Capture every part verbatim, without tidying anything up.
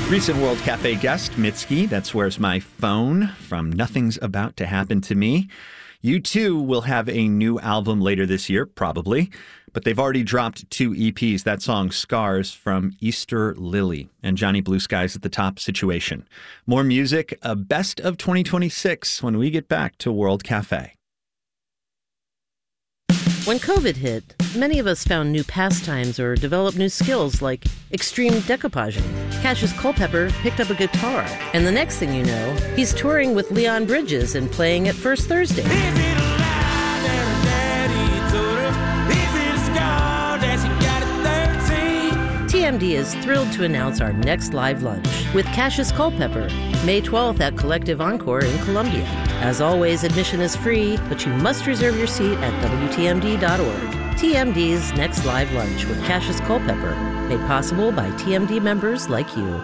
Recent World Cafe guest, Mitski, That's Where's My Phone, from Nothing's About to Happen to Me. U two will have a new album later this year, probably, but they've already dropped two E Ps. That song, Scars, from Easter Lily, and Johnny Blue Skies at the top, Situation. More music, a best of twenty twenty-six when we get back to World Cafe. When COVID hit, many of us found new pastimes or developed new skills like extreme decoupaging. Cassius Culpepper picked up a guitar, and the next thing you know, he's touring with Leon Bridges and playing at First Thursday. T M D is thrilled to announce our next live lunch with Cassius Culpepper, May twelfth at Collective Encore in Columbia. As always, admission is free, but you must reserve your seat at W T M D dot org. T M D's next live lunch with Cassius Culpepper, made possible by T M D members like you.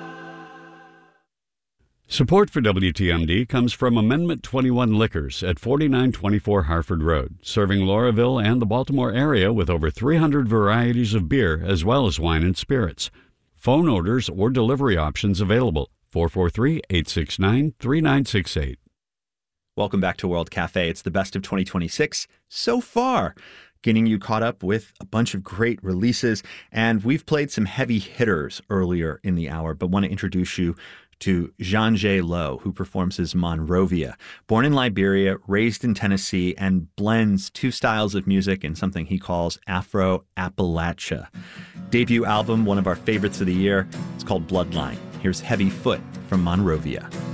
Support for W T M D comes from Amendment twenty-one Liquors at forty-nine twenty-four Harford Road, serving Lauraville and the Baltimore area with over three hundred varieties of beer as well as wine and spirits. Phone orders or delivery options available. four four three, eight six nine, three nine six eight. Welcome back to World Cafe. It's the best of twenty twenty-six so far, getting you caught up with a bunch of great releases. And we've played some heavy hitters earlier in the hour, but want to introduce you to Jean J. Lowe, who performs as Monrovia. Born in Liberia, raised in Tennessee, and blends two styles of music in something he calls Afro-Appalachia. Debut album, one of our favorites of the year. It's called Bloodline. Here's Heavy Foot from Monrovia.